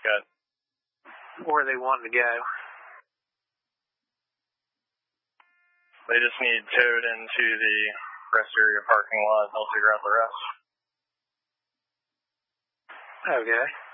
Good. Where they wanting to go. They just need towed into the rest area parking lot. They'll figure out the rest. Okay.